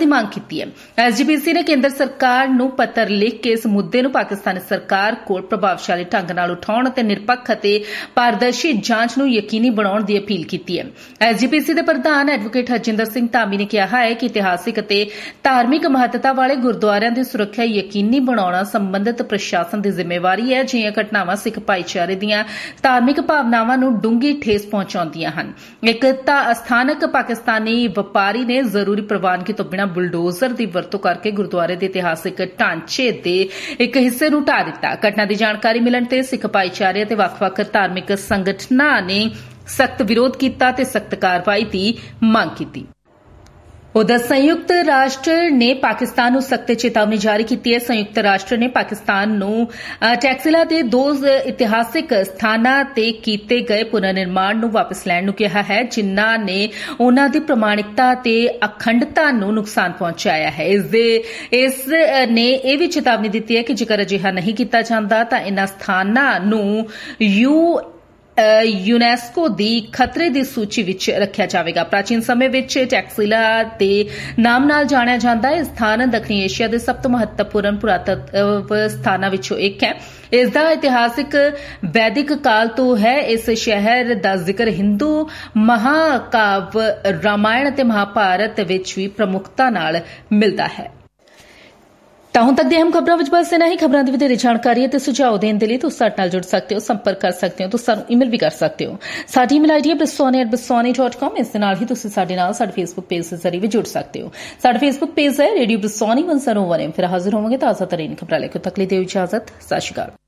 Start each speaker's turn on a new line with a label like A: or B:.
A: ਦੀ ਮੰਗ ਕੀਤੀ ਹੈ। ਐਸਜੀਪੀਸੀ ਨੇ ਕੇਂਦਰ ਸਰਕਾਰ ਨੂੰ ਪੱਤਰ ਲਿਖ ਕੇ ਇਸ ਮੁੱਦੇ ਨੂੰ ਪਾਕਿਸਤਾਨੀ ਸਰਕਾਰ ਕੋਲ ਪ੍ਰਭਾਵਸ਼ਾਲੀ ਢੰਗ ਨਾਲ ਉਠਾਉਣ ਅਤੇ ਨਿਰਪੱਖ ਅਤੇ ਪਾਰਦਰਸ਼ੀ ਜਾਂਚ ਨੂੰ ਯਕੀਨੀ ਬਣਾਉਣ ਦੀ ਅਪੀਲ ਕੀਤੀ ਹੈ। ਐਸਜੀਪੀਸੀ ਦੇ ਪ੍ਰਧਾਨ ਐਡਵੋਕੇਟ ਹਰਜਿੰਦਰ ਸਿੰਘ ਧਾਮੀ ਨੇ ਕਿਹਾ ਹੈ ਕਿ ਇਤਿਹਾਸਿਕ ਅਤੇ ਧਾਰਮਿਕ ਮਹੱਤਤਾ ਵਾਲੇ ਗੁਰਦੁਆਰਿਆਂ ਦੀ ਸੁਰੱਖਿਆ ਯਕੀਨੀ ਬਣਾਉਣਾ ਸੰਬੰਧਿਤ ਪ੍ਰਸ਼ਾਸਨ ਦੀ ਜ਼ਿੰਮੇਵਾਰੀ ਹੈ। ਅਜਿਹੀਆਂ ਘਟਨਾਵਾਂ ਸਿੱਖ ਭਾਈਚਾਰੇ ਦੀਆਂ ਧਾਰਮਿਕ ਭਾਵਨਾਵਾਂ ਨੂੰ ਡੂੰਘੀ ਠੇਸ ਪਹੁੰਚਾਉਂਦੀਆਂ ਹਨ। ਇੱਕ ਸਥਾਨਕ ਪਾਕਿਸਤਾਨੀ ਵਪਾਰੀ ਨੇ ਜ਼ਰੂਰੀ ਪ੍ਰਵਾਨਗੀ ਤੋਂ ਬਿਨਾਂ ਬੁਲਡੋਜ਼ਰ ਦੀ ਵਰਤੋਂ ਕਰਕੇ ਗੁਰਦੁਆਰੇ ਦੇ ਇਤਿਹਾਸਿਕ ਢਾਂਚੇ ਦੇ ਇੱਕ ਹਿੱਸੇ ਨੂੰ ਢਾਹ ਦਿੱਤਾ। ਘਟਨਾ ਦੀ ਜਾਣਕਾਰੀ ਮਿਲਣ ਤੇ ਸਿੱਖ ਭਾਈਚਾਰੇ ਅਤੇ ਵੱਖ-ਵੱਖ ਧਾਰਮਿਕ ਸੰਗਠਨਾਂ ਨੇ ਸਖਤ ਵਿਰੋਧ ਕੀਤਾ ਤੇ ਸਖਤ ਕਾਰਵਾਈ ਦੀ ਮੰਗ ਕੀਤੀ। उधर संयुक्त राष्ट्र ने पाकिस्तान ਨੂੰ सख्त चेतावनी जारी की है। संयुक्त राष्ट्र ने पाकिस्तान ਨੂੰ ਟੈਕਸਿਲਾ ਦੇ 2 ਇਤਿਹਾਸਿਕ ਸਥਾਨਾਂ ਤੇ ਕੀਤੇ ਗਏ ਪੁਨਰਨਿਰਮਾਣ ਨੂੰ ਵਾਪਸ ਲੈਣ ਨੂੰ ਕਿਹਾ ਹੈ, ਜਿਨ੍ਹਾਂ ਨੇ ਉਨ੍ਹਾਂ ਦੀ ਪ੍ਰਮਾਣਿਕਤਾ ਤੇ ਅਖੰਡਤਾ ਨੂੰ ਨੁਕਸਾਨ ਪਹੁੰਚਾਇਆ ਹੈ। ਇਸ ਨੇ ਇਹ ਵੀ ਚੇਤਾਵਨੀ ਦਿੱਤੀ ਹੈ ਕਿ ਜੇਕਰ ਅਜਿਹਾ ਨਹੀਂ ਕੀਤਾ ਜਾਂਦਾ ਤਾਂ ਇਨ੍ਹਾਂ ਸਥਾਨਾਂ ਨੂੰ ਯੂਨੈਸਕੋ ਦੀ ਖਤਰੇ ਦੀ ਸੂਚੀ ਵਿੱਚ ਰੱਖਿਆ ਜਾਵੇਗਾ। ਪ੍ਰਾਚੀਨ ਸਮੇਂ ਵਿੱਚ ਟੈਕਸਿਲਾ ਦੇ ਨਾਮ ਨਾਲ ਜਾਣਿਆ ਜਾਂਦਾ ਹੈ। ਇਹ ਸਥਾਨ ਦੱਖਣੀ ਏਸ਼ੀਆ ਦੇ ਸਭ ਤੋਂ ਮਹੱਤਵਪੂਰਨ ਪੁਰਾਤਤਵ ਸਥਾਨਾਂ ਵਿੱਚੋਂ ਇੱਕ ਹੈ। ਇਸ ਦਾ ਇਤਿਹਾਸਿਕ ਵੈਦਿਕ ਕਾਲ ਤੋਂ ਹੈ। ਇਸ ਸ਼ਹਿਰ ਦਾ ਜ਼ਿਕਰ ਹਿੰਦੂ ਮਹਾਕਾਵ ਰਾਮਾਇਣ ਅਤੇ ਮਹਾਭਾਰਤ ਵਿੱਚ ਵੀ ਪ੍ਰਮੁੱਖਤਾ ਨਾਲ ਮਿਲਦਾ ਹੈ। ਤਾਂ ਹੁਣ ਤੱਕ ਦੀਆਂ ਅਹਿਮ ਖਬਰਾਂ ਵਿੱਚ ਬਸ ਇਨਾ ਹੀ। ਖਬਰਾਂ ਦੀ ਵਧੇਰੇ ਜਾਣਕਾਰੀ ਅਤੇ ਸੁਝਾਅ ਦੇਣ ਦੇ ਲਈ ਤੁਸੀਂ ਸਾਡੇ ਨਾਲ ਜੁੜ ਸਕਦੇ ਹੋ, ਸੰਪਰਕ ਕਰ ਸਕਦੇ ਹੋ, ਤੁਸੀਂ ਸਾਨੂੰ ਈਮੇਲ ਵੀ ਕਰ ਸਕਦੇ ਹੋ। ਸਾਡੀ ਈਮੇਲ ਆਈਡੀ ਹੈ biswani@biswani.com। ਇਸ ਦੇ ਨਾਲ ਹੀ ਤੁਸੀਂ ਸਾਡੇ ਨਾਲ ਸਾਡੇ ਫੇਸਬੁੱਕ ਪੇਜ ਦੇ ਜ਼ਰੀਏ ਵੀ ਜੁੜ ਸਕਦੇ ਹੋ। ਸਾਡਾ ਫੇਸਬੁੱਕ ਪੇਜ ਹੈ ਰੇਡੀਓ ਬਿਸਵਾਨੀ 101 FM। ਫਿਰ ਹਾਜ਼ਰ ਹੋਵਾਂਗੇ ਤਾਜ਼ਾ ਤਰੀਨ ਖਬਰਾਂ ਲੈ ਕੇ। ਤੱਕ ਲਈ ਦਿਓ ਇਜਾਜ਼ਤ। ਸਤਿ ਸ਼੍ਰੀ ਅਕਾਲ।